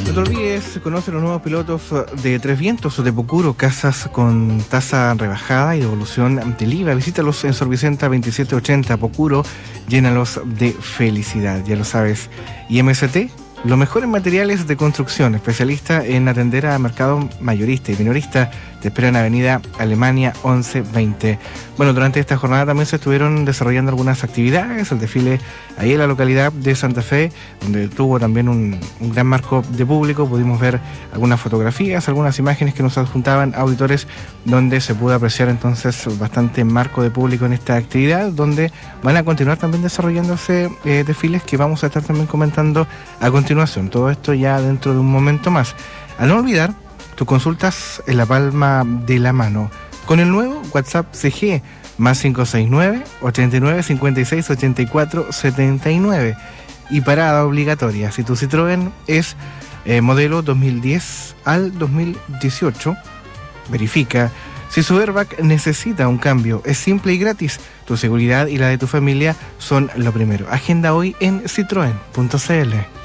No te olvides, conoce los nuevos pilotos de Tres Vientos de Pocuro, casas con tasa rebajada y devolución del IVA. Visítalos en Sor Vicenta 2780 Pocuro, llénalos de felicidad, ya lo sabes. Y MST, lo mejor en materiales de construcción, especialista en atender a mercado mayorista y minorista, te espera en Avenida Alemania 1120. Bueno, durante esta jornada también se estuvieron desarrollando algunas actividades, el desfile ahí en la localidad de Santa Fe, donde tuvo también un gran marco de público. Pudimos ver algunas fotografías, algunas imágenes que nos adjuntaban auditores, donde se pudo apreciar entonces bastante marco de público en esta actividad, donde van a continuar también desarrollándose desfiles que vamos a estar también comentando a continuación. Todo esto ya dentro de un momento más. A no olvidar, tus consultas en la palma de la mano con el nuevo WhatsApp CG más 569-89-56-84-79 y parada obligatoria si tu Citroën es modelo 2010 al 2018. Verifica si su airbag necesita un cambio. Es simple y gratis. Tu seguridad y la de tu familia son lo primero. Agenda hoy en citroen.cl.